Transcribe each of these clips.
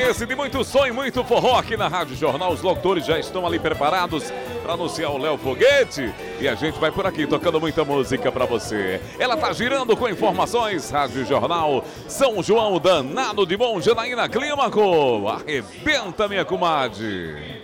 Lembre-se de muito som e muito forró aqui na Rádio Jornal. Os locutores já estão ali preparados para anunciar o Léo Foguete. E a gente vai por aqui tocando muita música para você. Ela tá girando com informações. Rádio Jornal São João, danado de bom. Janaína Clímaco. Arrebenta, minha comadre.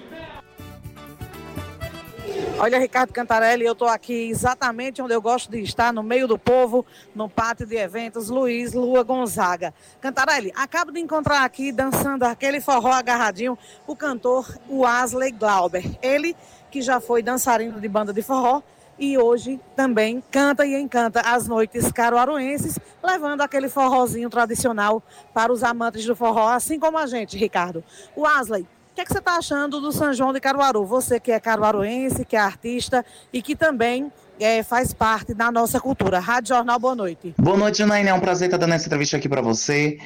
Olha, Ricardo Cantarelli, eu estou aqui exatamente onde eu gosto de estar, no meio do povo, no pátio de eventos Luiz Lua Gonzaga. Cantarelli, acabo de encontrar aqui, dançando aquele forró agarradinho, o cantor Wesley Glauber. Ele que já foi dançarino de banda de forró e hoje também canta e encanta as noites caruaruenses, levando aquele forrozinho tradicional para os amantes do forró, assim como a gente, Ricardo. Wesley, o que é que você está achando do São João de Caruaru? Você que é caruaruense, que é artista e que também faz parte da nossa cultura. Rádio Jornal, boa noite. Boa noite, Janaína. É um prazer estar dando essa entrevista aqui para você.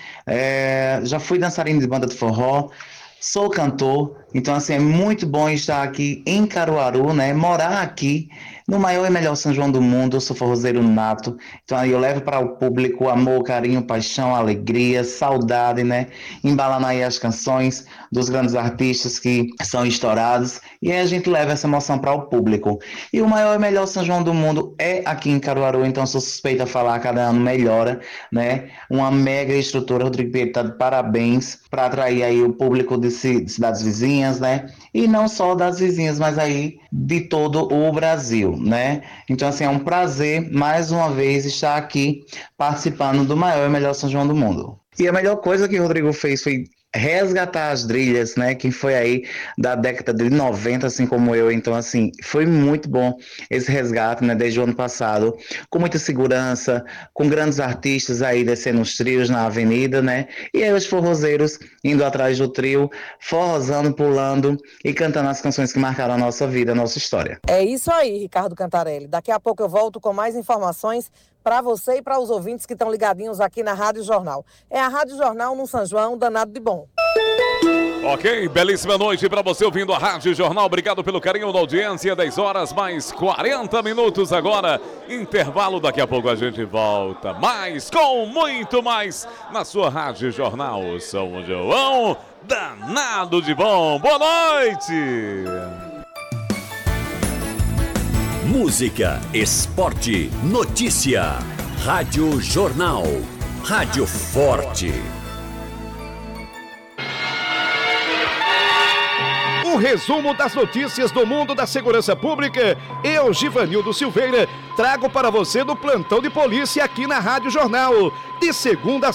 Já fui dançarino de banda de forró, sou cantor, então assim, é muito bom estar aqui em Caruaru, né? Morar aqui no maior e melhor São João do mundo. Eu sou forrozeiro nato, então aí eu levo para o público amor, carinho, paixão, alegria, saudade, né? Embalando aí as canções dos grandes artistas que são estourados, e aí a gente leva essa emoção para o público. E o maior e melhor São João do mundo é aqui em Caruaru, então sou suspeita a falar, cada ano melhora, né? Uma mega estrutura. Rodrigo Pinheiro tá de parabéns para atrair aí o público de cidades vizinhas, né? E não só das vizinhas, mas aí de todo o Brasil, né? Então, assim, é um prazer, mais uma vez, estar aqui participando do maior e melhor São João do mundo. E a melhor coisa que o Rodrigo fez foi resgatar as trilhas, né? Quem foi aí da década de 90, assim como eu. Então, assim, foi muito bom esse resgate, né? Desde o ano passado, com muita segurança, com grandes artistas aí descendo os trios na avenida, né? E aí os forrozeiros indo atrás do trio, forrozando, pulando e cantando as canções que marcaram a nossa vida, a nossa história. É isso aí, Ricardo Cantarelli. Daqui a pouco eu volto com mais informações para você e para os ouvintes que estão ligadinhos aqui na Rádio Jornal. É a Rádio Jornal no São João, danado de bom. Ok, belíssima noite para você ouvindo a Rádio Jornal. Obrigado pelo carinho da audiência. 10 horas mais 40 minutos agora. Intervalo, daqui a pouco a gente volta. Mais, com muito mais, na sua Rádio Jornal São João, danado de bom. Boa noite! Música, esporte, notícia. Rádio Jornal. Rádio Forte. O resumo das notícias do mundo da segurança pública. Eu, Givanildo Silveira, trago para você do plantão de polícia aqui na Rádio Jornal. De segunda a